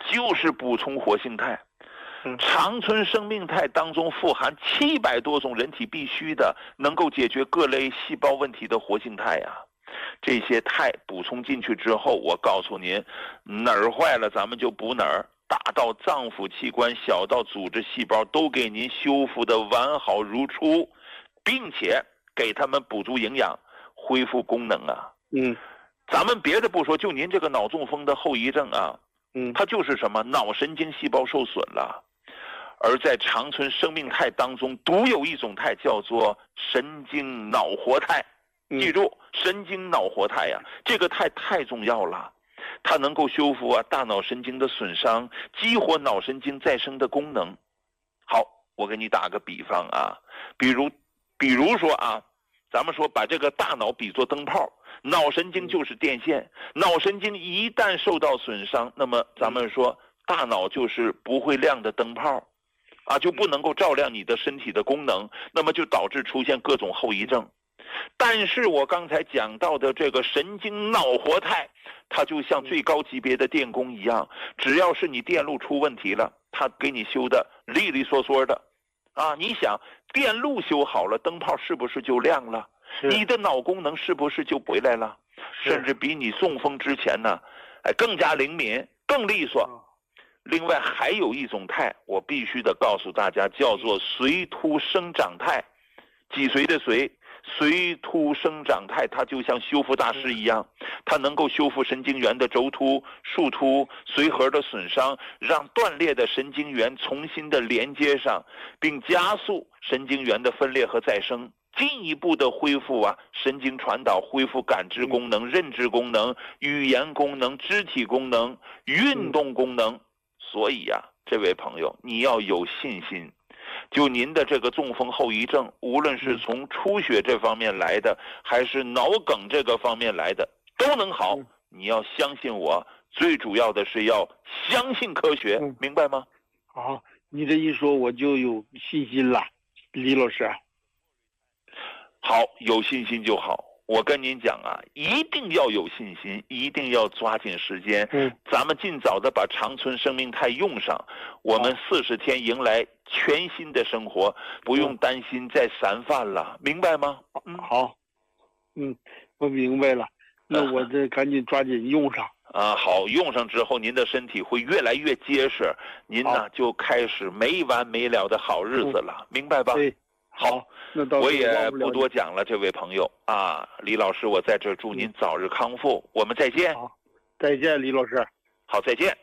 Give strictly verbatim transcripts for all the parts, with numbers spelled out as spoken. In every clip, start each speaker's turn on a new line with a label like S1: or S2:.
S1: 就是补充活性肽。长春生命肽当中富含七百多种人体必须的能够解决各类细胞问题的活性肽啊。这些肽补充进去之后，我告诉您，哪儿坏了咱们就补哪儿，大到脏腑器官，小到组织细胞，都给您修复的完好如初，并且给他们补足营养，恢复功能啊。
S2: 嗯，
S1: 咱们别的不说，就您这个脑中风的后遗症啊，
S2: 嗯，
S1: 它就是什么脑神经细胞受损了。而在长春生命肽当中，独有一种肽叫做神经脑活肽。记住，神经脑活肽呀、啊，这个肽太重要了，它能够修复啊大脑神经的损伤，激活脑神经再生的功能。好，我给你打个比方啊，比如，比如说啊，咱们说把这个大脑比作灯泡，脑神经就是电线，脑神经一旦受到损伤，那么咱们说大脑就是不会亮的灯泡。啊，就不能够照亮你的身体的功能，那么就导致出现各种后遗症。但是我刚才讲到的这个神经脑活肽，它就像最高级别的电工一样，只要是你电路出问题了，它给你修的利利索索的。啊，你想电路修好了，灯泡是不是就亮了？你的脑功能是不是就回来了？甚至比你中风之前呢，哎，更加灵敏，更利索。另外还有一种肽，我必须得告诉大家，叫做髓突生长肽。脊髓的髓，髓突生长肽，它就像修复大师一样，它能够修复神经元的轴突、树突、髓核的损伤，让断裂的神经元重新的连接上，并加速神经元的分裂和再生，进一步的恢复啊神经传导，恢复感知功能、认知功能、语言功能、肢体功能、运动功能。所以呀、啊，这位朋友，你要有信心。就您的这个中风后遗症，无论是从出血这方面来的，还是脑梗这个方面来的，都能好。你要相信我，最主要的是要相信科学，
S2: 嗯、
S1: 明白吗？
S2: 好，你这一说我就有信心了，李老师。
S1: 好，有信心就好。我跟您讲啊，一定要有信心，一定要抓紧时间。
S2: 嗯，
S1: 咱们尽早的把长春生命肽用上，我们四十天迎来全新的生活，不用担心再散犯了，明白吗？
S2: 嗯，好，嗯，我明白了。那我这赶紧抓紧用上。
S1: 啊，好，用上之后，您的身体会越来越结实，您呢就开始没完没了的好日子了，嗯、明白吧？
S2: 对。
S1: 好，
S2: 那到
S1: 我也不多讲了，这位朋友啊，李老师，我在这祝您早日康复，嗯、我们再见。
S2: 好，再见，李老师。
S1: 好，再见。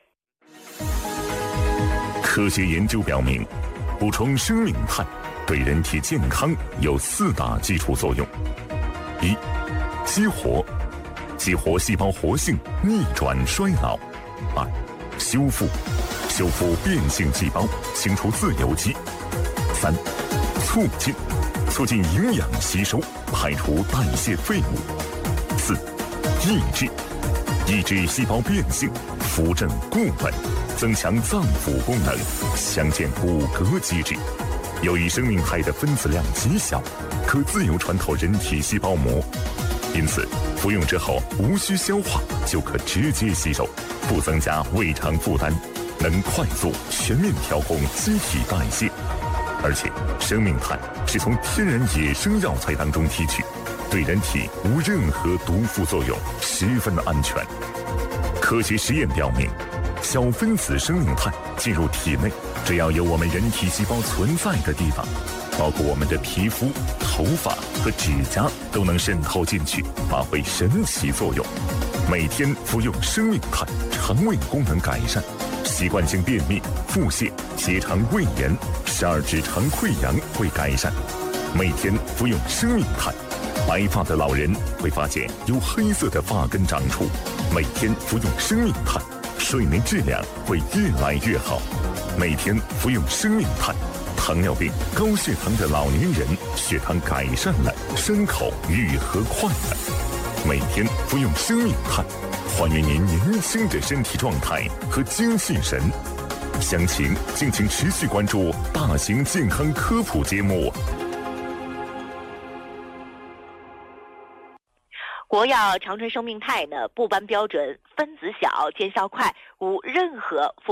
S3: 科学研究表明，补充生命肽对人体健康有四大基础作用：一、激活，激活细胞活性，逆转衰老；二、修复，修复变性细胞，清除自由基；三、促进，促进营养吸收，排除代谢废物；四、抑制，抑制细胞变性，扶正固本，增强脏腑功能，强健骨骼机制。由于生命肽的分子量极小，可自由穿透人体细胞膜，因此服用之后无需消化就可直接吸收，不增加胃肠负担，能快速全面调控机体代谢。而且生命肽是从天然野生药材当中提取，对人体无任何毒副作用，十分安全。科学实验表明，小分子生命肽进入体内，只要有我们人体细胞存在的地方，包括我们的皮肤、头发和指甲，都能渗透进去，发挥神奇作用。每天服用生命肽，肠胃功能改善，习惯性便秘、腹泻、结肠胃炎、十二指肠溃疡会改善。每天服用生命肽，白发的老人会发现有黑色的发根长出。每天服用生命肽，睡眠质量会越来越好。每天服用生命肽，糖尿病、高血糖的老年人血糖改善了，伤口愈合快了。每天服用生命肽，还原您年轻的身体状态和精气神。详情敬请持续关注大型健康科普节目。
S4: 国药长春生命肽呢，不颁标准，分子小，见效快，无任何副